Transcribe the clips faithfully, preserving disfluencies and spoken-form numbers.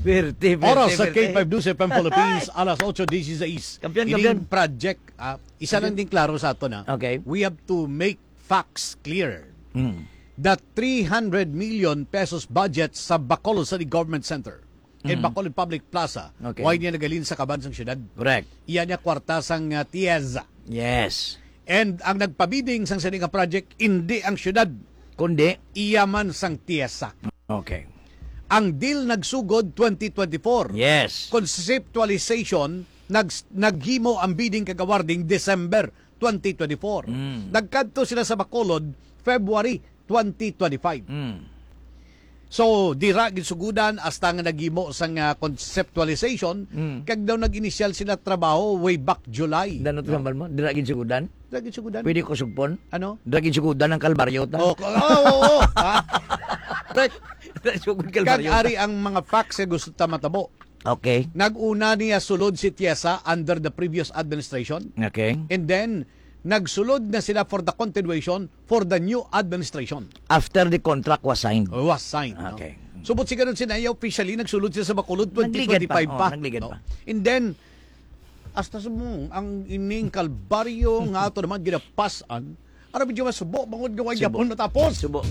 Verte, verte, Oras sa verte. K five News F M Philippines, alas eight sixteen. Kampiyon, Ining kampiyon. project, ah, isa lang din klaro sa ato na, Okay. we have to make facts clear. Mm. That three hundred million pesos budget sa Bacolod City Government Center in Bacolod Public Plaza, Okay. why niya nagalin sa kabansang syudad. Correct. Iyan niya kwarta sang uh, Tieza. Yes. And ang nagpabiding sang sininga project, hindi ang syudad, Kundi, iyaman sang Tieza. okay. Ang deal nagsugod twenty twenty-four. Yes. Conceptualization, nag, naghimo ang bidding kagawarding December twenty twenty-four. Mm. Nagkadto sila sa Bacolod February twenty twenty-five. Mm. So, dira gisugudan hasta nga naghimo sang uh, conceptualization, Mm. kag daw nag-initial sila trabaho way back July. Danot no? Sambal mo, diragin sugudan. Dira gisugudan. Pwede ko sugpon. Ano? Diragin sugudan ng kalbaryo ta. Oh, oo, oo, oo. Ha? Correct. Sugod Kag kalbaryo. ari ang mga facts nga gusto ta matabo. Okay. Nag-una niya sulod si Tiesa under the previous administration. Okay. And then, nagsulod na sila for the continuation for the new administration. After the contract was signed. Was signed. Okay. No? Subot si ganun sinaya, officially, nagsulod sila sa Bacolod twenty Nagligad twenty-five pa. pa. Oh, nagligad no? pa. And then, hasta sa mong, ang ining kalbaryo nga ito naman ginapasan, ano medyo masubo, bangod nga Subo. Japon matapos. Subo.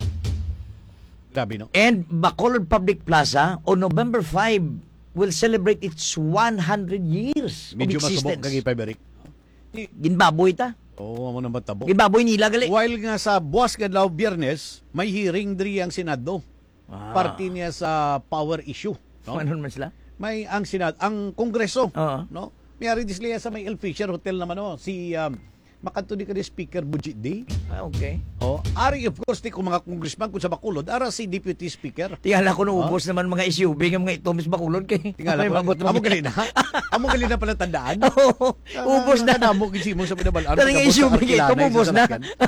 Grabe, no? And Bacolod Public Plaza on November fifth will celebrate its one hundred years Medyo of masubok existence. kagi Paberic. Ginbaboy ta. Oo, mo naman tabo. Ginbaboy nila gali. While nga sa buwas kadlaw Biyernes, may hearing diri ang Senado. Ah. Party niya sa power issue. No? Ano man sila? May ang Senado, ang Kongreso, Oo. no? Mayari disliya sa may El Fisher Hotel naman, no? Si um, makanto ni ka ni Speaker Budget Day. Ah, okay. Oh, ari of course ti kung mga congressman kung sa Bacolod, ara si Deputy Speaker. Tingala ko naubos naman mga S U V ng mga itomis Bacolod kay. Tingala May ko. magot Amo gali na. Amo gali na pala tandaan. Oo. Ubos na. Namo gisimo sa pinabalaan. Dari nga issue bigay ito, ubos na.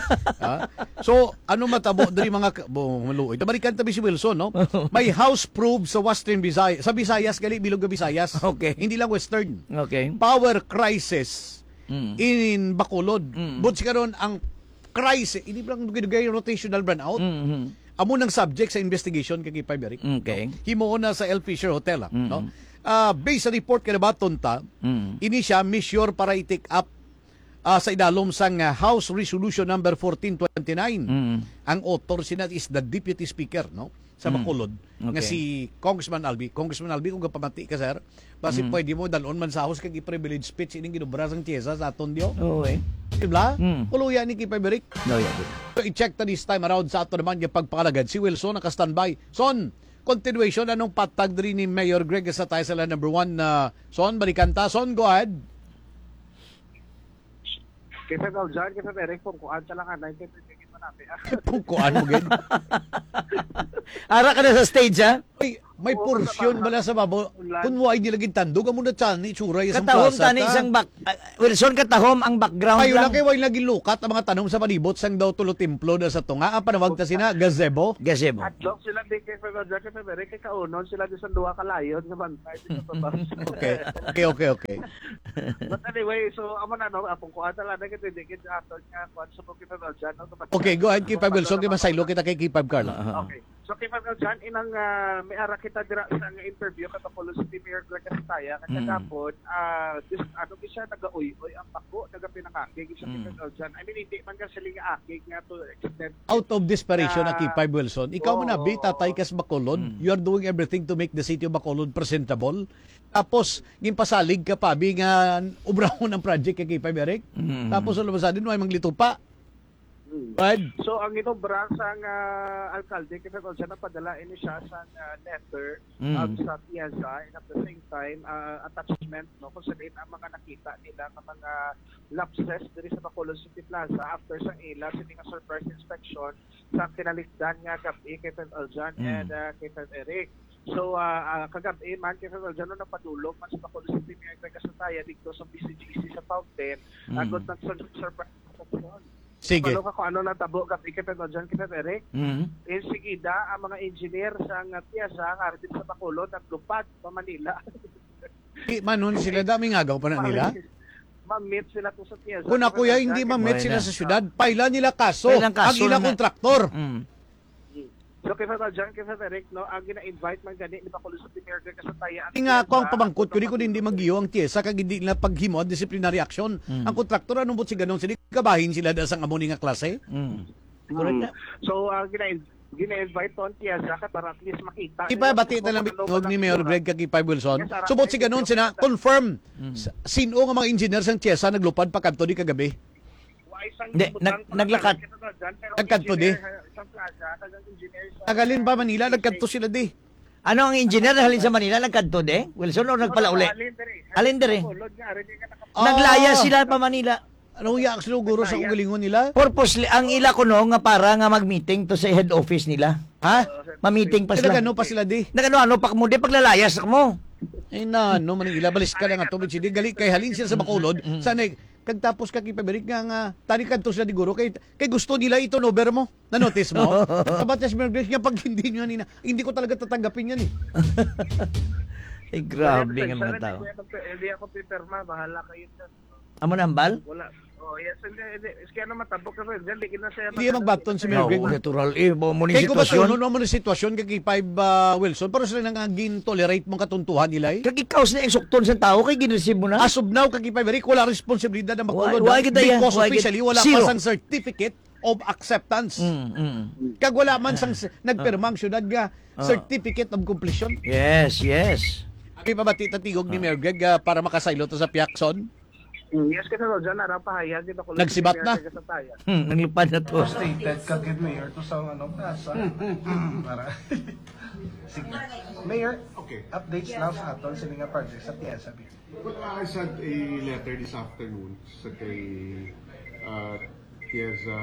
So, ano matabo diri mga maluoy. Tabalikan tabi si Wilson, no? May house probe sa Western Visayas, sa Visayas gali bilog nga Visayas. Okay. Hindi lang Western. Okay. Power crisis Mm. in Bacolod. Mm. But karon ang crisis, hindi lang dugay rotational burnout. Mhm. Amo nang subject sa investigation kay Paberic. Okay. Himuon na sa El Fisher Hotel, ah, Mm. no? Ah, based sa report kada baton ta, Mm. ini siya measure para i-take up ah, sa idalom sang ah, House Resolution number fourteen twenty-nine. Mm. Ang author sinat is the Deputy Speaker, no? Sa Mm. Bacolod, nga Okay. si Congressman Albi. Congressman Albi, kung kapamati ka, sir, basi Mm. pwede mo dalon man sa house kag i-privilege speech ining ginubra sang Tiesa sa aton diyo. Oo eh. Diba? Mm. Uluya ni kay Paberic. No, yeah. So, i-check ta this time around sa ato naman yung pagpakalagad. Si Wilson naka-standby. Son, continuation, anong patag diri ni Mayor Greg sa tayo sa line number one na Son, balikan ta. Son, go ahead. Kay Federal John, kay Federal kung kuan sa lang anay, kay Federal mo natin. Pukuan mo, gid. Ara ka na sa stage, ha? May, may porsyon bala sa babo. Kung mo ay nilagin tandog, amo na tiyan, ni tsura yung Katahom tani isang back... uh, Wilson, katahom ang background Ayo lang. lang kay way lagi lukat ang mga tanong sa panibot sang daw tulo templo na sa tunga. Ang panawag ta sina gazebo. Gazebo. Adlok sila di kay Federal John, kay Federal kay kaunon sila di sa duha ka layon nga bantay di sa babas. Okay. Okay, okay, okay. But anyway, so amo na no, apong kuan sa lang kay dikit aton nga kuan sa kay Federal John. Okay, go ahead, Kipab Wilson. Kaya masaylo kita kay Kipab Carla. Okay. So kay Federal John, inang uh, may ara kita dira sa nga interview kay Bacolod City Mayor Greg Castaya kanya Mm. kapon ah dis ano gi siya nagauy-uy ang pako naga pinakakig siya kay Mm. Federal John. I mean hindi man ka sila nga akig nga to extend Out of desperation na Ah, Kipab Wilson, ikaw mo na, oo. bi, tatay kas Bacolod. Mm. You are doing everything to make the city of Bacolod presentable. Tapos, gimpasalig ka pa, bi nga ubrahon ang project kay Kipab Eric. Mm. Tapos, alam mo sa din, may manglito pa. Mm. Right? So ang ito branch ang uh, alkalde kay Federal John napadala ini siya sa uh, letter Mm. um, sa Piazza and at the same time uh, attachment no kung saan ang mga nakita nila ng mga lapses diri sa Bacolod City Plaza after sa ila sini nga surprise inspection sa kinalikdan nga gabi kay Federal John Mm. and uh, kay Federal Eric. So uh, uh, kagabi man kay Federal John no napadulog man sa Bacolod City Mayor Greg Castaya dito sa B C G C sa Fountain Mm. agot ng surprise inspection. Sige. Palo ka kung ano natabo ka ikit na dyan kita Eric. Mm. Eh sigida ang mga engineer sa nga Tiasa nga rin sa Bacolod at lupad pa Manila. Di, manon sila, daming agaw pa na nila. Ma-meet sila to sa Tiasa. Kung ako ya, hindi ma-meet Buhay sila na. sa syudad. Paila nila kaso. Paila ang kaso ang ilang na- kontraktor. Mm. So kaya sa John, kaya sa Derek, no, ang gina-invite man gani ni Bacolod City Mayor Greg Casataya. Hindi nga ako ang pamangkot ko, di ko hindi magiyo ang tiyesa, kag hindi nila paghimo ang disciplinary action. Ang kontraktor, anong bot si ganun, sila kabahin sila da sang amoni nga klase. Mm. Correct na. So, ang gina gina-invite to ang tiyesa ka para at least makita. Iba bati na lang bitnog ni Mayor Greg kag Ipay Wilson. Subot si ganun sina confirm s- sino nga mga engineer sang tiyesa naglupad pa kadto di kagabi. Hindi, nag- naglakad. Nagkadto di. Agalin ba Manila nagkadto sila di. Ano ang engineer halin sa Manila nagkadto de? Wilson o nagpalauli? Alin dire? Naglaya sila pa Manila. Ano ya siguro sa ugalingon nila? Purposely ang ila kuno nga para nga mag-meeting to sa head office nila. Ha? Ma-meeting pa Sila sila. gano pa sila di. Nagano ano pa mo di paglalayas mo. Ay na, no, Manila, balis ka lang nga tubig sidi. Gali, kay halin sila sa Bacolod. Sana, kag tapos ka kipaberik nga nga, tarikan to sila di guro. Kay, kay gusto nila ito over mo. Na-notice mo? Kabatas mo, nga pag hindi nyo nina, hindi ko talaga tatanggapin yan eh. Ay grabe nga mga tao. Hindi ako pipirma, bahala kayo dyan. Amo nambal? Wala. Oh, yes, hindi, hindi. Kaya naman tabok ka rin. Diyan, ligin na siya. Hindi yan magbaton si Mayor No, Greg. natural eh mo mo ni Kaya ko ba sitwasyon. sitwasyon? Ano mo ni sitwasyon kay Five uh, Wilson? Pero sila nang gin-tolerate mong katuntuhan nila eh. Kag ikaw sa eksukton sa tao kay ginreceive mo na. As of now, kay Five Eric, wala responsibilidad na Bacolod. Why- why kita yan? Because Why kita- officially, wala Zero. pa sang certificate of acceptance. Mm, mm. Kag wala man sang nagpirmang syudad nga certificate of completion. Yes, yes. Abi pa ba titatigog ni Mayor Greg uh, para makasaylo to sa Piakson? Yes, kasi no, dyan, narang pahayag. Hindi ako Nagsibat na. Hmm, nanglipad na to. Stated kagid mayor to sa ano plaza para sige mayor okay updates now sa aton sa mga projects sa T S A B. Well, I sent a letter this afternoon sa kay uh, Tiesa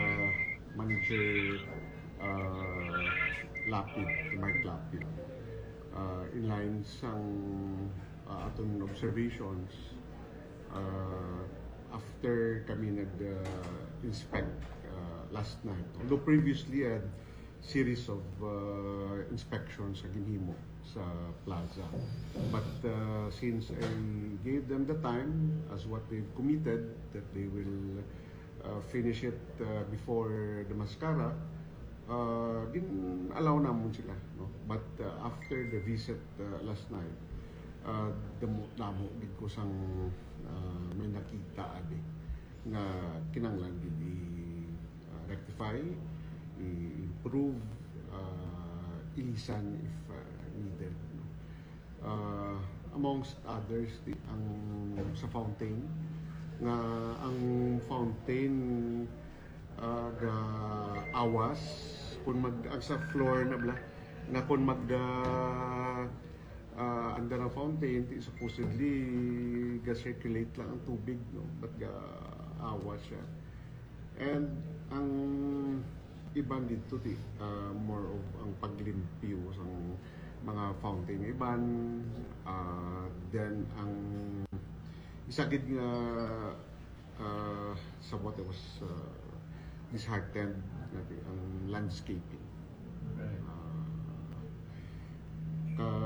Manager uh, Lapid, Mark Lapid. Uh, in line sang uh, aton observations uh, after kami nag-inspect uh, last night. Although previously I had series of uh, inspections sa ginhimo sa plaza. But uh, since I gave them the time as what they've committed that they will uh, finish it uh, before the mascara, uh, gin-allow namon sila. No? But uh, after the visit uh, last night, uh, damo namo gid ko sang uh, may nakita adi nga kinanglan gid i uh, rectify, i-improve, uh, ilisan if uh, needed. No? Uh, amongst others, di, ang sa fountain nga ang fountain uh, ga awas kung mag ang sa floor na bla nga kung mag uh, uh, under ang fountain di supposedly ga circulate lang ang tubig no but ga awas siya and ang iban dito ti uh, more of ang paglimpyo sa mga fountain iban uh, then ang isa gid nga uh, sa what I was uh, disheartened natin ang landscaping uh, ka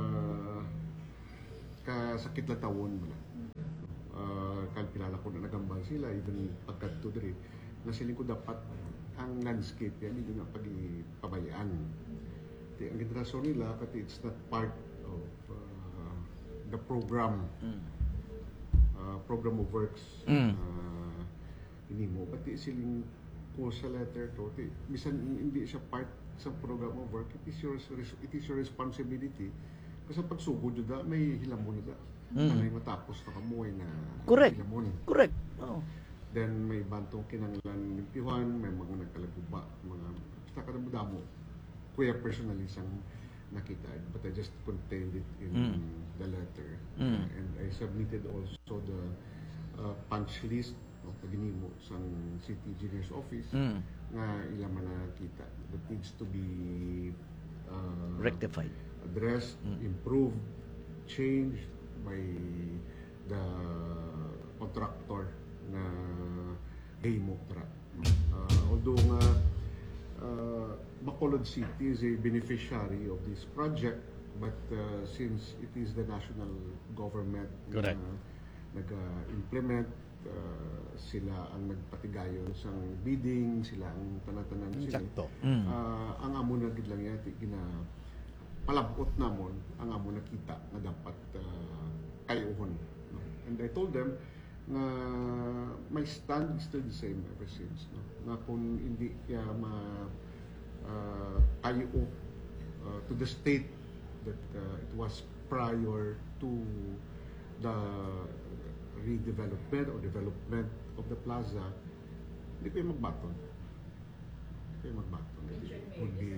kasakit la tawon mo uh, kan pilala ko na nagambal sila even pagkadto diri na siling ko dapat ang landscape yan hindi nga pagipabayaan di ang rason nila kasi it's not part of uh, the program uh, program of works Mm. uh, hindi mo pati siling ko sa letter to ti bisan hindi siya part sa program of work it is your it is your responsibility kasi pag sugod yun da may hilamon na da Mm. ano yung matapos na kamuhay na Correct. hilamon Correct. Oh. then may bantong kinanglan limpihan may mga nagkalaguba mga basta ka damo kuya personally sang nakita but I just contained it in Mm. the letter Mm. Uh, and I submitted also the uh, punch list of ginimo sang city engineer's office Mm. nga ilang man nakita that needs to be uh, Rectified. addressed, improved, changed by the contractor na Gaymo tra. Uh, although nga uh, Bacolod City is a beneficiary of this project, but uh, since it is the national government Correct. na nag-implement, uh, sila ang nagpatigayon sang bidding, sila ang tanatanan sila. Sakto. Mm. Uh, ang amo na gid lang yati gina palabot namon ang amo nakita na dapat uh, kayuhon. No? And I told them na my stand is still the same ever since. No? Na kung hindi kaya ma uh, kayo uh, to the state that uh, it was prior to the redevelopment or development of the plaza, hindi kayo magbaton. Hindi kayo magbaton. It would be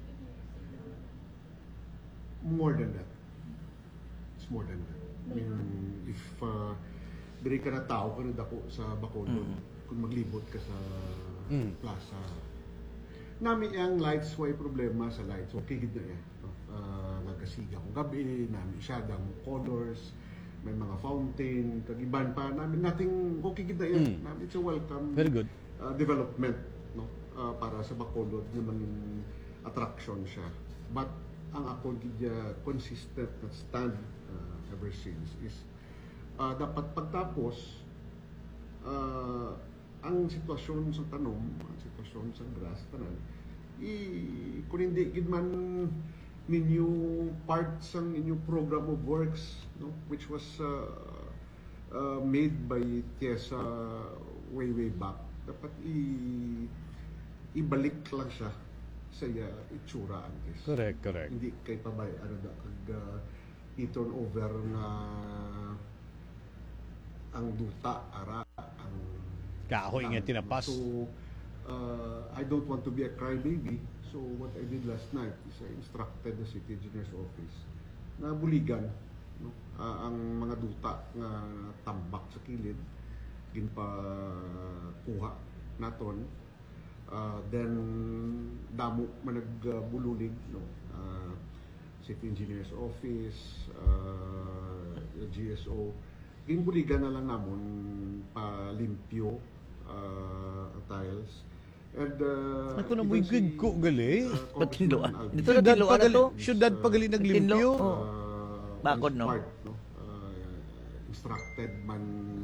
more than that. It's more than that. I mean, if uh, diri ka na tao, ka na dako sa Bacolod, kung maglibot ka sa Mm. plaza, nami ang lights, way problema sa lights. Okay, gid na yan. No? Uh, nagkasiga kong gabi, nami siya dang colors, may mga fountain, kagiban pa, namin nating okay gid na yan. Mm. Namin it's a welcome Very good. uh, development, no? Uh, para sa Bacolod na maging attraction siya. But ang ako gid uh, consistent na stand uh, ever since is uh, dapat pagtapos uh, ang sitwasyon sa tanom, ang sitwasyon sa grass tanan, i kung hindi gid man ninyo part sang inyo program of works, no, which was uh, uh, made by Tiesa way way back, dapat i ibalik lang siya sa iya itsura antes. Correct, correct. Hindi kay pabay ano da kag uh, i-turn over nga ang duta ara ang Kahoy nga tinapas. So uh, I don't want to be a crybaby. So what I did last night is I instructed the city engineer's office na buligan, no? Uh, ang mga duta nga tambak sa kilid ginpa kuha naton. Uh, then damo man nagbululig, no? Uh, city engineer's office, uh, G S O, ginbuligan na lang namon palimpyo uh, tiles. And uh, Ako na you mo'y can see, good ko, gali. uh, Patindoan. Congressman Dito Alvin, na tinloan na to. Syudad pagali naglimpyo. Oh. uh, Bakod, was no? part, no? Uh, instructed man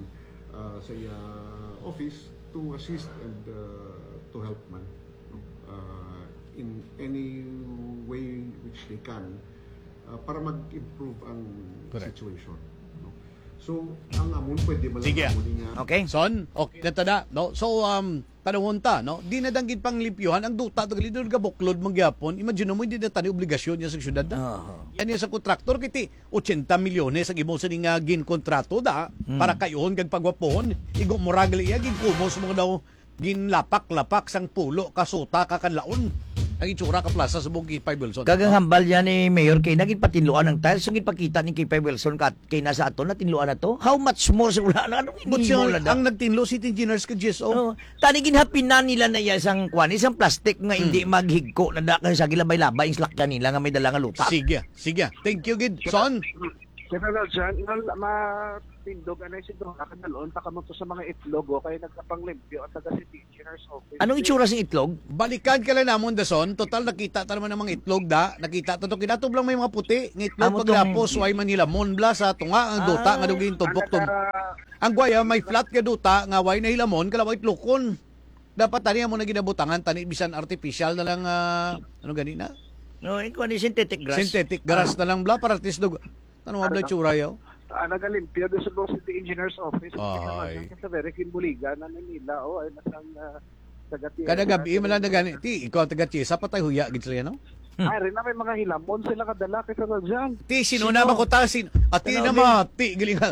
uh, sa iya office to assist and uh, to help man, no? Uh, in any way which they can uh, para mag-improve ang Correct. situation, no? So ang amon pwede man Sige. lang amon nga Okay. Son, okay, natada, no? So, um, tanong ta, no? Di na danggit pang limpyuhan, ang duta, tagali doon ka buklod, magyapon, imagine mo, hindi na tani obligasyon niya sa syudad na. Oh. Yan yung sa kontraktor, kiti, eighty milyones ang imo sa nga gin kontrato da, Hmm. para kayon, kag pagwapon, igo moragali iya, gin kumos mo daw, gin lapak-lapak sang pulo, kasuta, kakanlaon. Ang itsura ka plaza sa buong Kipay Wilson. Kagang hambal yan ni Mayor kay naging patinluan ng tiles. Yung ipakita ni Kipay Wilson kat kay nasa ato na tinluan na to. How much more sa wala na? Anong But hindi siya, mo lang ang nagtinlo, city engineers ka G S O. Oh, tani ginhapin na nila na iya isang kwan, isang plastic nga hindi maghigko na da kasi sa gilabay-labay yung slakyan nila nga may dala nga lupa. Sige, sige. Thank you, Gid. Son, General John, inal matindog anay si Doha kadalon pa kamo to sa mga itlog o kay nagkapanglimpyo at taga city engineer's office. Anong itsura sing itlog? balikan ka lang namon da son. Total nakita ta naman ng mga itlog da. Nakita ta to kinatob lang may mga puti. Ng itlog Amo paglapos tong- way Manila monbla sa tunga ang duta Ah. nga dugin tumbok tum. Ang Ang guaya may flat ka duta nga way na hilamon kalaway itlokon. Dapat tani mo na ginabutangan tani bisan artificial na lang ah, ano ganina? No, yung kwan ni synthetic grass. Synthetic grass na lang bla para at least dug. Tanong abla tsura yaw. uh, nagalimpyo doon sa buong city engineer's office. Ay. Kasi very kinbuligan na Manila o ay nasang uh, taga Kada gabi man lang gani. Ti ikaw taga Chiesa patay huya gid sila no? Ay, rin na may mga hilamon sila kadala kay Sir Jan. Ti sino na makuta sin ati na ma ti giling.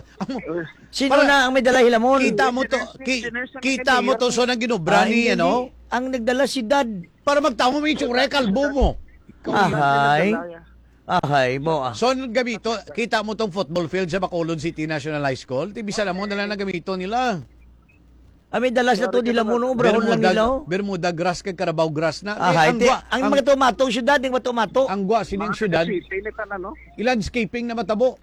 Sino Para- na ang may dala hilamon? Kita mo to, ki, kita mo to so nang ginubra ni Ay, ano hindi. Ang nagdala si Dad. para magtamo mo yung tsura kalbo mo. Ahay. Ahay, mo ah. So gamito, kita mo tong football field sa Bacolod City National High School. Ti bisa mo dala na gamito nila. Ah, may dala sa to di lamuno, brahon lang nila. oh. Bermuda grass kag Carabao grass na. Eh, Ahay, ang te, gwa, ang, ang, mga tomato, syudad, yung mga tomato. ang gwa sining syudad, Pinita na, no? landscaping na matabo.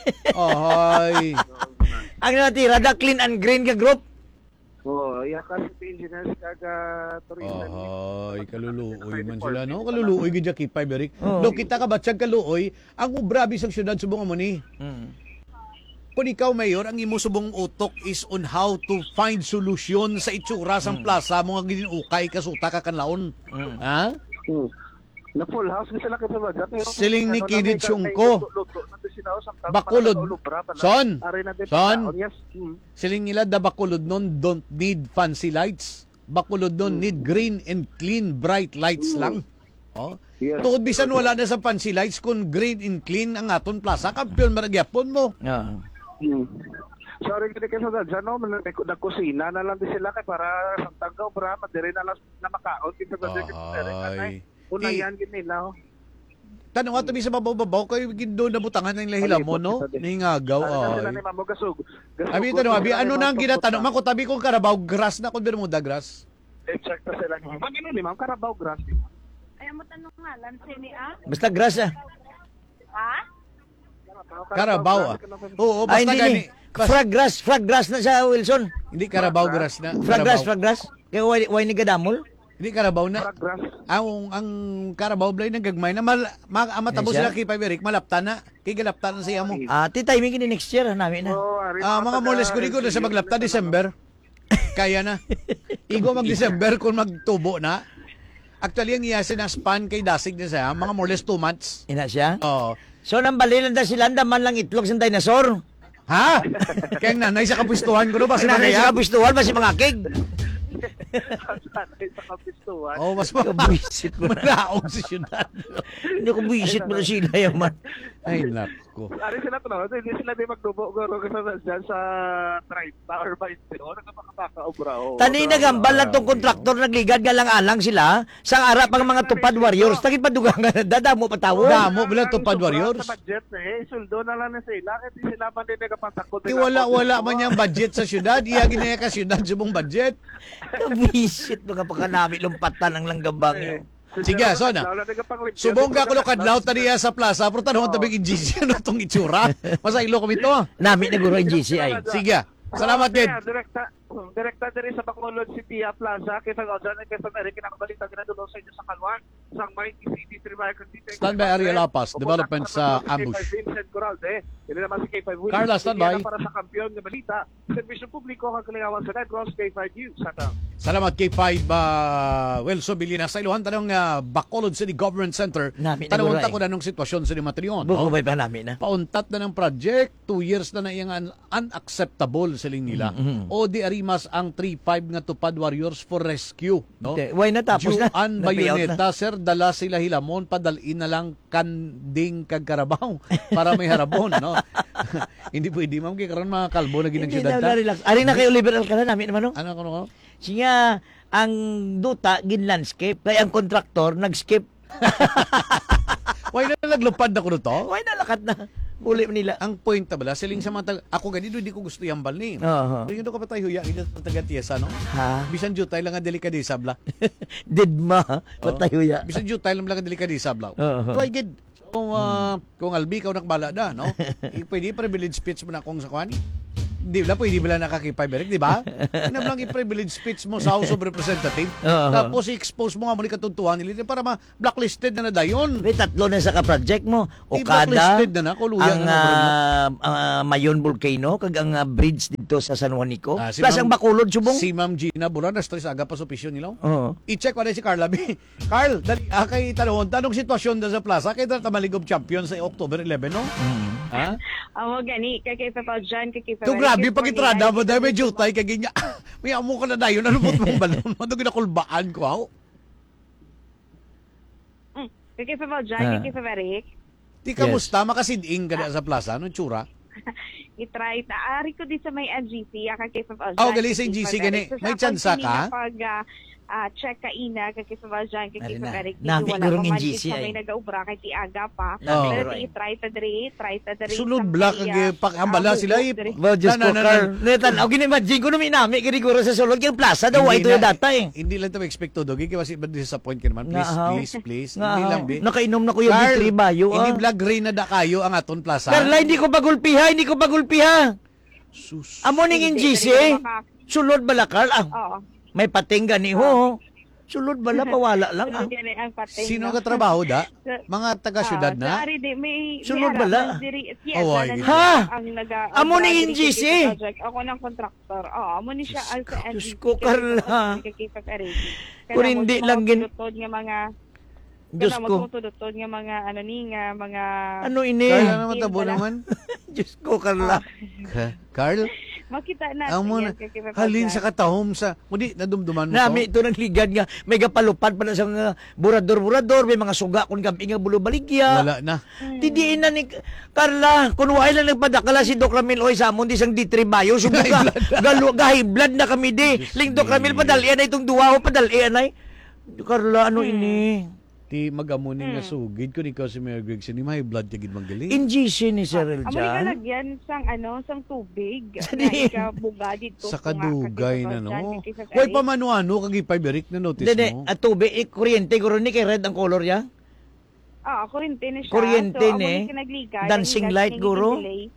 Ahay. ang natira, da clean and green ka group. Oo, iya ka city engineers kaga tourism. Ahay, kaluluoy man sila, no? Kaluluoy gid Kipay Berik. Oo. Do kita ka batsag kaluoy, ang ubrabi sa syudad subong mo ni. Mm. kung ikaw, Mayor, ang imo subong utok is on how to find solution sa itsura sang plaza mo nga gininukay kasuta ka kanlaon. Ha? Hmm. Na full house ni sila kasi ba? Siling ni Kidid Sungko. Bakulod. Son. Son. Yes. Hmm. Siling nila da bakulod nun don't need fancy lights. Bakulod nun need green and clean bright lights lang. Oh. Yes. Tuod bisan wala na sa fancy lights kung green and clean ang aton plaza, kampiyon maragyapon mo. Ah. Hmm. Sorry kini kasi sa dyan, no, nagkusina na lang din sila kay para sa tanggaw bra, madiri na lang na makaon kita ba dito Ay. una Eh, yan gid nila. Oh. Tanong ato sa babaw-babaw kay gindo na butangan ng lahila mo no. Ningagaw Sila ay. ni Mamo gasug. Abi tanong abi ano na ang ginatanong man ko tabi kong Carabao grass na kun Bermuda grass. Check ta sila ni Mamo. Pagino ni Ma'am Carabao Grass. Ay, mo tanong nga, lansi ni ah? Basta grass ah. Ha? Carabao. Ah. Oo, Ay, basta hindi gani. ni. Frag grass, frag grass na siya, Wilson. Hindi Carabao grass na. Frag grass, Carabao. frag grass. Kaya why, why ni gadamol? Hindi Carabao na. Grass. Ang ang Carabao blay nang gagmay na mal, ma, ang matabo Yan siya? sila kay Paberic malapta na. Kay galapta na siya mo. Ah, ti timing kini next year, ah, namin na. Oh, ari Ah, mga moles ko ko na sa maglapta December. Kaya na. Igo mag December kung magtubo na. Actually ang iyasin ang span kay Dasig na siya, mga more or less two months. Ina siya. Oh. So nang balilan da sila man lang itlog sa dinosaur. Ha? Kaya ang nanay sa kapustuhan ko no ba si Sinanay nanay? sa kabustuhan ba si mga kig? sa kapistuan. Oh, mas ma- Kabuisit mo na. malaog sa syudad. Hindi ko buisit mo na sila yaman. Ay, nako. Ari sila to, no? Hindi sila di magdubo garo kasi dyan sa thirty or twenty o nakapakapaka obra. Oh. Tani nagambal lang tong kontraktor nagligad nga lang alang sila sa arap ang mga tupad warriors. Tagi padugang nga dadamo pa tawo. Damo bila tupad warriors. Sa budget eh, suldo na lang na sila kasi sila man din nagapantakot. Di wala wala man yang budget sa syudad. Iya ginaya ka syudad subong budget. Kabuisit mga pagkanami lumpatan ang langgabang yun. Sige, so na. Subong ka kulo kadlaw taniya sa plaza pero tanong tabing G C ano tong itsura. Masailo kami to. Nami na guro ang G C I. Sige. Salamat din. Direkta, direkta diri sa Bacolod City Plaza kay sa Gausan kay sa American nakabalita ginadulo sa inyo sa Kalwan sang Mike City Tribal City. Standby area Lapas, development sa ambush. Vincent Corralde, hindi naman si K five Williams. Carla, standby. Para sa kampiyon ng balita, servisyo publiko kag kalingawan sa Negros K five News. Sa Salamat K five uh, Wilson Bilina sa iluhan tanong uh, Bacolod City Government Center. Nami na Tanong guro, ta eh. ko na nung sitwasyon sa Limatrion. Buko Oh. ba pa namin na? Pauntat na ng project, two years na na iyang un- unacceptable siling nila. Mhm. O di arimas ang three five nga tupad warriors for rescue, no? Hindi, why na tapos na? Juan Nag-payout Bayoneta, sir, dala sila hilamon, padalin na lang kanding kag Carabao para may harabon, no? Hindi pwede, ma'am, kaya karon mga kalbo na ginang Hindi syudad na, ta. relax. Ari na kay Oliver Alcala namin naman, no? Ano ko no? Siya, ang duta, gin landscape, kaya ang kontraktor, nag-skip. Why na naglupad na ko to? Why na lakat na? Uli nila. Ang point ta bala, siling sa mga tag- ako ganito, hindi ko gusto yambal ni. Oo. Pero yun ko pa tayo, huya, ito taga-tiyesa, no? Ha? Bisan jutay lang ang delikadesa, bla. Didma. Patayo ya. Bisan jutay lang lang ang delikadesa, bla. Oo. So, I get, kung, uh, kung albi ka nakbala na, no? I- Pwede privilege speech mo na kung sa kwan. Di ba? Pwede ba lang nakakipay, Berek, di ba? Ano lang i-privilege speech mo sa House of Representative. Oo. Tapos i-expose mo nga muli katuntuhan nila para ma-blacklisted na na dayon. May tatlo na sa ka-project mo. Di Okada, blacklisted na na, kuluya ang na na, bro. ah, ah, Mayon Volcano, kag ang ah, bridge dito sa San Juanico. Ah, si Plus Ma'am- ang Bacolod, subong. Si Ma'am Gina Buran, na-stress aga pa sa opisyon nila. Oo. I-check pa rin si Carla B. Carl, dali, ah, kay tanong, tanong sitwasyon na sa plaza, kay tamaligog champion sa October eleven, no? Mm. Ha? Amo gani, kay kay Papa John, kay kay Papa. To grabe, pag itrada mo, dahil may jutay, kay ganyan, may amo ka na dayon, ano mo mong balon? Ano ginakulbaan ko, ha? Mm, Kay kay Papa John, Ah. kay kay Papa Rick. Di ka musta, makasiding ka na sa plaza, anong tsura? I-try ta. Ari ko di sa may G C, aka kay Papa John. Oh, gali sa G C gani. May chance ka? Pag ah, ah, check ka ina, kay kay Papa John, kay kay Ari na. Papa Rick. Nami gurong yung G C Sa may ay. nag-aubra, kay ti aga pa. Oh. Pero ti i-try ta diri, try ta diri. Sulod sa black, may, kag ah, pakambala ah, sila, bubog eh. diri. Well, just Na, ko, na, na, Carl. Netan, ako ginimagine ko nung inami, kiniguro sa sulod, kaya plaza daw, ay Hindi ito yung na- data eh. Hindi lang ito expect to, Dogi, kasi ba disappoint ka naman? Please, Nga, how? please, please. Nga, Hindi how? lang, be. Nakainom na ko yung Carl, D three bayo, hindi ah. vlog rin na da kayo ang aton plaza. Carla, hindi ko pagulpiha, hindi ko pagulpiha. Sus. Amo ning Hindi, G C diri eh. ka maka- Sulod bala, Carl. Ah, Oo. may pating gani ho. Sulod bala, pawala lang ah. Sulod yan eh, ang patay. Sino no? ka trabaho da? Sa- Mga taga-syudad Ah, na? Sa ari di, may... Sunod may bala? harapan diri- Yes, Oh, na ay, nandito Ha? Ang naga... Amo ang ni diri N G C? kay project. Ako ng contractor. Oo, amo ni siya as sa Diyos N G C. ko, Carla. Kung hindi lang gin- nga mga... Diyos Diyos ko. Magtutudutod nga mga ano ni nga mga... Ano ini? Carl, ano matabo Wala. naman? Diyos ko, Carla. Ka- Carl, Makita natin ang mo na, yan, kay Kipa halin Pagyan. sa katahom sa, mudi, nadumduman mo Nami to? ito ng ligad nga. May gapalupad pa na sa mga burador-burador. May mga suga kung gabi nga bulo-baligya. Wala na. Tidiin na ni Carla. Kung wala lang nagpadakala si Doc Ramil Oy sa amon di sang D three Mayo. Subuka. Galo, gahiblad na kami di. Ling Doc Ramil padalian na itong duwa ko padalian ay. Carla, ano ini? Ti magamunin nga sugid ko ni ikaw si Mayor Gregson, ni may blood kagid magaling. In G C ni Sir Amo ni Eljan. kalagyan sang ano, sang tubig. Sa Na diin. ikabuga dito. Sa kung nga kadugay kay na Kipa Pagyan, no. kay Kipa Hoy Eric. pamano-ano kag ipaiberik na notice Dede, mo. at tubig, eh, kuryente, guro ni kay red ang color ya. Ah, kuryente na siya. Kuryente so, amo ni. ni kinagligay. Dancing ang light, dancing guro? delay.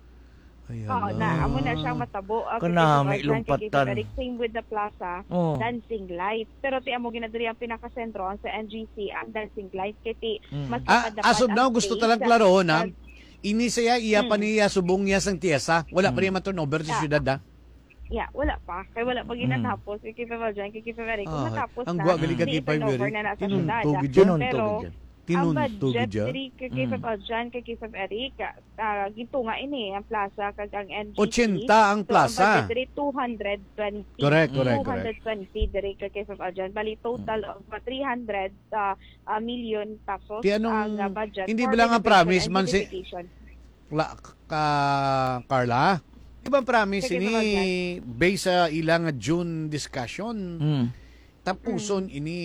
Ay, Oo, hala. na. Amo na siyang matabo. Ah, kay Kana, Kipa may Pagyan, kay lumpatan. Kipa Eric. Same with the plaza. Oh. Dancing light. Pero ti amo ginadiri ang pinakasentro ang sa N G C ang dancing light kay ti Mm. mas Ah, mapadapat as of ang now gusto space talang sa- klaro na. sa- Ini saya iya pa Hmm. niya subong niya sang tiyesa. Wala pa Hmm. niya maturnover sa Yeah. syudad ha. Yeah, wala pa. Kaya wala pa ginatapos. Kay Kipa Pagyan, kay Kipa Eric. Kung Ah, matapos ang na, guwa gali ka hindi kay Kipa i-turnover Eric. na nasa Tinuntog syudad. dyan. Tinuntog Pero, dyan. ang Tinuntog budget dyan. diri kay Kipa Mm. Pagyan, kay Kipa Eric, ah, ginto nga ini ang plaza kag ang N G C. eighty ang So, plaza. ang budget diri two hundred twenty. Correct, correct, two correct. hundred twenty diri kay Kipa Pagyan. Bali total of uh, three hundred uh, uh, million pesos Ti anong- ang uh, budget. hindi for ba lang ang renovation promise and man si- beautification. La, ka, Carla? Ibang promise Sige, ini Pagyan. based sa ilang June discussion. Mm. Tapuson ini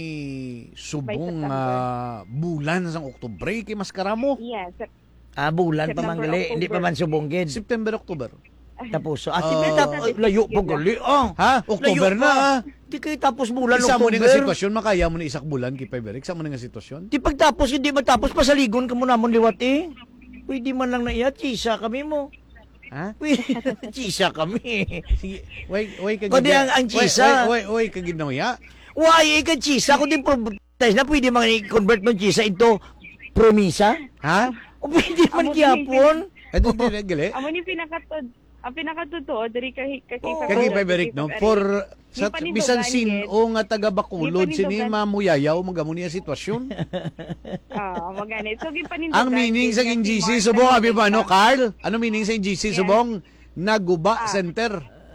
subong By September. ah, bulan sang Oktubre kay maskara mo. Yes. Ah, bulan pa September, manggali. Hindi pa man subunggid. September, October. Tapos, ah, Ah, uh, tapos, layo pa gali. Ah, Ha? October layo na. pa. ah. Di kayo tapos bulan Isa mo ni nga October. sitwasyon, makaya mo ni isak bulan kay Peberick. Sa mo ni nga sitwasyon. Di pagtapos, hindi matapos, pasaligon ka mo namon liwat eh. Pwede man lang na iya, chisa kami mo. Ha? Pwede, chisa kami. Sige, way, way kag Kundi ang- ang chisa. Way, way, way kag ginawa. Why, ikaw chisa, kung di protest na, pwede man i-convert mo chisa into promisa. Ha? O pwede man Amo, gyapon. Eh, di, di, gali. Amo ni pinakatod. Ang pinakatotoo diri kay kay Oo. Kipa Kagi Pagyan, Peberick, kay no? Kipa For, Eric. sa Di panindugan, bisan Ged. sin o nga taga Bacolod, Di sini panindugan. mamuyayaw, magamo niya sitwasyon. Ah, magani. So gipanindugan. Ang meaning sa N G C subong, abi ba, no, Carl? Ano meaning sa N G C Yes. subong? Naguba Ah. Center.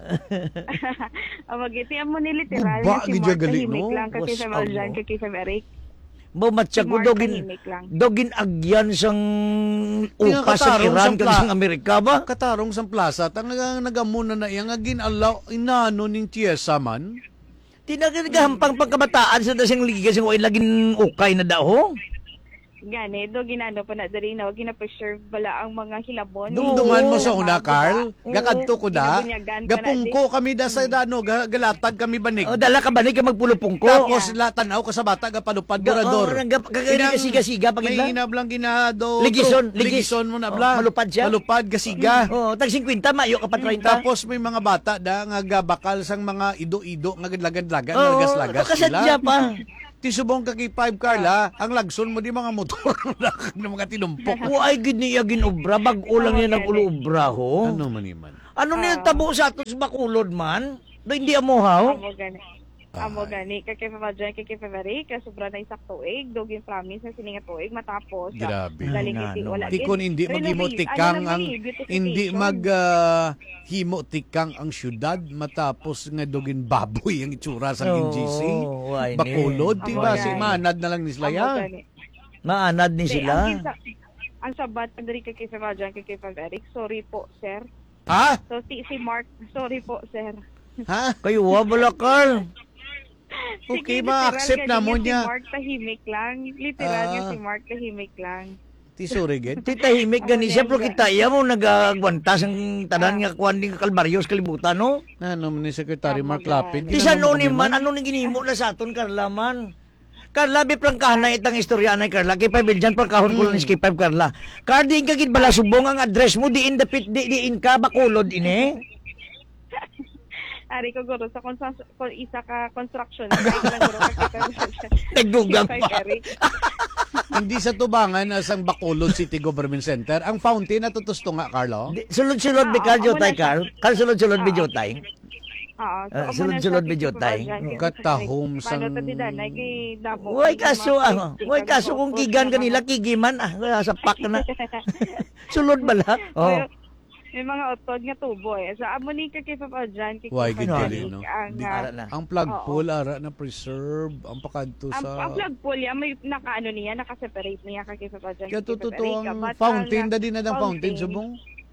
Ang magiti amo ni literal Guba, na si gidya Mark gali, tahimik no? lang kay Was Kipa Pagyan, amo. kay Kipa Eric. Bumatsyag Si ko Mark dogin, tahimik lang. dogin agyan sang Tinga upas sa katarong Iran sang kag pla- sang Amerika ba? Katarong sa plaza, tangang nagamuna na iyang agin alaw, inano ning tiyesa man. Tinagagahampang pagkabataan sa dasing liga sing way laging ukay na daho. Gani, do ginano pa na diri na wag gina-preserve bala ang mga hilabon. Dumduman mo sa Mga una, guba. Carl. Oo. Gakadto ko da. Ginabunyagan pa na Gapungko kami da sa dano, ga- galatag kami banig. O dala ka ba ni ka magpulupong ko? Tapos latanaw ka sa bata, gapalupad burador. Kagaya siga-siga pag May idla. inablang ginado. Ligison, ligis. Ligison mo na bla. Oh, malupad siya? Malupad, gasiga. Oh, tag fifty mayo ka pa treinta. Tapos may mga bata da nga gabakal sang mga ido-ido nga gadlagad-lagan, oh, lagas-lagas kasadya sila. pa. Tisubong ka kay five Carla, ang lagson mo di mga motor ng mga tinumpok. O ay gid niya ginobra bag-o lang niya nag-ulubra ho. Ano man iman? Ano niya tabo sa atos Bacolod man? Do hindi amohaw? Amo gani. Amo gani kay Kipa Pagyan, kay Kipa Eric, kay sobra na isak tuig, dogin promise na sininga tuig matapos. Grabe. Dali Ano, kiti ano, wala. Di kon hindi Renovate- maghimutikang ano ang naman eh, beautification. hindi mag ah, himutikang ang syudad matapos nga dogin baboy ang itsura sa N G C. Oh, why ni? Bacolod, Amo diba? gani. Si manad na lang ni sila Amo ya. gani. Maanad ni Di, sila. Ang, kinsa- ang sabat diri kay Kipa Pagyan, kay Kipa Eric, sorry po, sir. Ha? So si, si Mark, sorry po, sir. Ha? Kayo wa bala Carl. Okay, Sige, ma-accept literal na mo ganyan niya. Si Mark tahimik lang. Literal nga Ah. si Mark tahimik lang. Ti sorry gid. Ti tahimik gani siya pero kita iya mo nagagwantas ang tanan nga kuan ni Kalbaryos kalibutan no. Ano man ni Secretary Tama Mark yan. Lapid. Ti sa no ni man ano ni ginimo na sa aton Carla man. Carla bi prangkahan na itang istorya na Carla kay Pavel Jan pagkahon ko lang ni Skip Carla. Cardi ka gid bala subong ang address mo di in the pit di, di in ka Bacolod ini. Ari ko guro sa construction, kung isa ka construction. Kaya lang guro ka kay February. Nagdugang Kay pa. Eric. Hindi sa tubangan na sang Bacolod City Government Center. Ang fountain na tutusto nga, Carlo. Di- Sulod-sulod ni Ah, Carl amo Jotay, na siya. Carl. Carl, sulod-sulod ni Ah. Jotay. Oo. Ah, amo na sunod-sunod siya, video kay tayo. February. Kay Katahom February. sang- Paano tadi danay kay Damo. Uy, kaso, Mga ah, safety uy, ka kaso na kung focus kigan na kanila, mga- kigiman, ah, sa pak na. Sulod bala. Oh. Uy, may mga utod nga tubo eh. Sa amo ni kay February dyan, kay Why, February, gid gali, no? ang, Di- ah, Ara na. Ang plug Oo. pool, ara na preserve. Ang pakadto Ang, sa... ang plug pool yan, may naka-ano niya, naka-separate niya kay February dyan. Kaya kay tututo February, ang but fountain, ang, dadi na ng fountain, subong.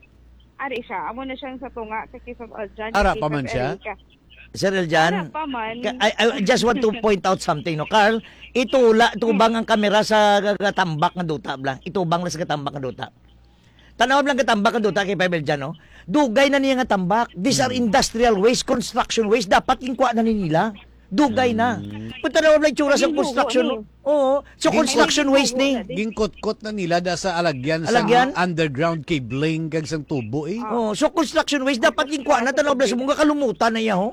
Ari siya, amo na siyang sa tunga kay February dyan. Ara kay pa man siya? February. Sir Ara Eljan, pa man. ka- I, I just want to point out something, no, Carl. Itula, tubang ang kamera sa katambak nga duta blang. Itubang lang sa katambak nga duta. Tanaw lang katambak nga duta kay Pebel dyan, no? Dugay na niya nga tambak. These are industrial waste, construction waste. Dapat kinkwa na ni nila. Dugay na. Kung tanaw lang tsura sa Ay, dugo, construction. eh. Oo. So, Ginko- construction waste ni. Ginkot-kot na nila da sa alagyan, Alagyan? sa underground cabling kag sang tubo eh. Oh, so construction waste dapat kinkwa na tanaw lang sa mga kalumutan na iya, ho.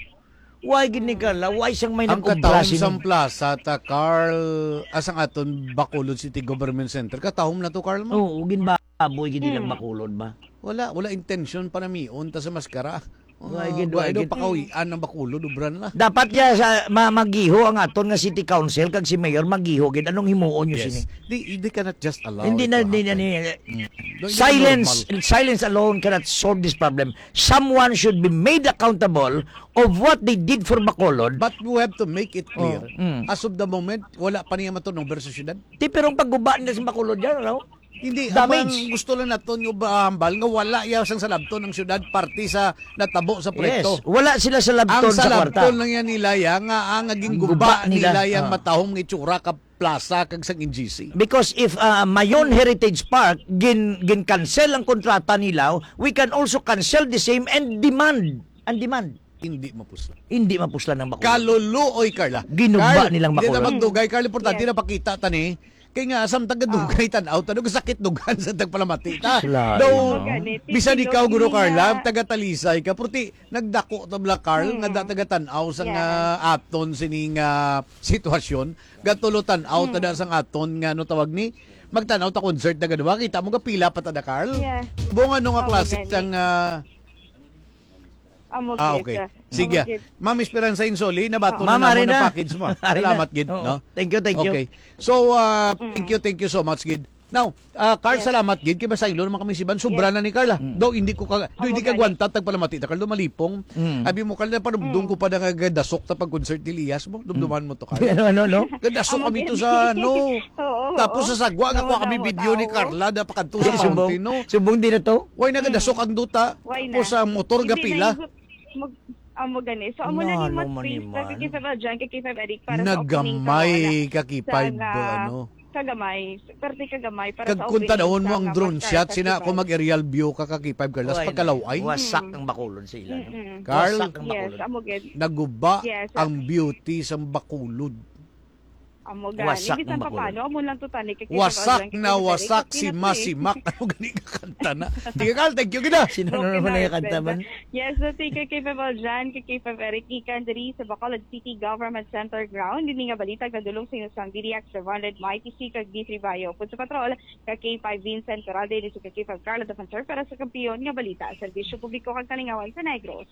Why gini ka la? Why siyang may Ang nag-ubra katahom sang plaza ta Carl asang aton Bacolod City Government Center. Katahom na to Carl mo. Oo, ginbaboy gini lang makulod ba? Wala, wala intention pa na mion ta sa maskara. Why, Uh, gid, why, why, gid. pakawian ng Bacolod ubran la. Dapat ya sa ma magiho ang aton nga city council kag si mayor magiho gid anong himuon nyo sini. They, they cannot just allow Hindi it na to hindi na happen. ni Don't- silence normal. silence alone cannot solve this problem. Someone should be made accountable of what they did for Bacolod. But we have to make it clear. Oh, mm. As of the moment, wala pa niya matunog sa syudad. Ti pero pagguba nila sa Bacolod yan, ano? Hindi, Damage. damage. Gusto lang naton yung bahambal nga wala ya sang salabton ng syudad party sa natabo sa Yes. proyekto. Wala sila sa Ang labton sa kwarta. salabton lang yan nila ya nga ang naging Ang guba, guba nila. nila, yang Ah. matahong nga itsura ka plaza kag sang N G C. Because if uh, Mayon Heritage Park gin gin cancel ang kontrata nila, we can also cancel the same and demand and demand. Hindi mapusla. Hindi mapuslan ng Bacolod. Kaluluoy, Carla. Ginuba Carl, nilang Hindi na Bacolod. magdugay, Carl. Importante Yes. na pakita tani. Kaya nga, asam taga-dugay, tanaw, tanong sakit dugan sa tagpalamati. Ta. Sila, Though, no? bisan ikaw, Guro Titilog Carla, niya. taga-talisay ka, puti, nagdako tabla, Carl, nga da taga-tanaw sa nga aton sining ah, sitwasyon, gatulutan out na sang aton nga, no tawag ni, magtanaw ta concert na ganawa, kita mo ka pila pa tada, Carl? Yeah. Buong ano nga Oh, classic gani. sang ah, Amo Ah, gid okay. ka. Sige. Amo gid. Ma'am Esperanza Insoli, nabato Ma'am, na ari namo na. na package mo. Ari na. Salamat, Gid. Oo. No? Thank you, thank you. Okay. So, uh, thank you, thank you so much, Gid. Now, uh, Carl, salamat, Gid. Kaya masaylo naman kami si Ban. Sobra na ni Carla. Do, hindi ko ka, do, hindi ka Amo, gwanta, tagpalamati. Takal, do, malipong. Mm. Abi mo, Carla, panumdum ko pa na gadasok ta pag-concert ni Lias mo. Dumduman mo to, Carla. ano ano no? Gadasok Amo kami to gid. sa, no. Oo, Tapos oo. sa sagwa, nga ko kami Tao, video ni tao. Carla, da pakanto sa Subong. fountain, no. Subong din na to. Way na gadasok ang duta. Why na? Tapos sa motor ga Hindi pila. na yung- mag- Amo gani. So amo na Nalo ni man Space ni sa man. kay February dyan, kay February para sa opening Nagamay sa kakipay sa- ba, ano. Kagamay. Perti kagamay para Kag sa kung opening tanawon mo sa ang nga drone Oscar shot, sa sina ako Kibay. mag-aerial view kakakipay Carlas Why na? pagkalaway. Wasak ng Bacolod sa ila. no? Mm-mm. Carl, Wasak ng Yes, Bacolod. amo gid. naguba Yes. ang beauty sa Bacolod. Amo gani. Wasak Bisan ng pa Bacolod. paano amo lang to tani kay Wasak na wasak si Masimak. Ano gani kakanta na? Sige Carl, thank you gina. Sino na naman yung kanta man? Yes, so take kay February dyan, kay February ikan diri sa Bacolod City Government Center ground. Hindi nga balita kadulong sa inusang D D X seven hundred Mighty C kag D three Bayo. Punso Patrol kay K five Vincent Corralde ni sa kay five Carla Defensor para sa kampiyon nga balita. Serbisyo publiko kag kalingawan sa Negros.